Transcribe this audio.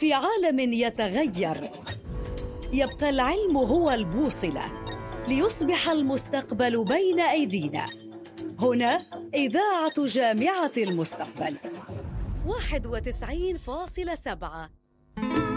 في عالم يتغير، يبقى العلم هو البوصلة ليصبح المستقبل بين أيدينا. هنا إذاعة جامعة المستقبل 91.7.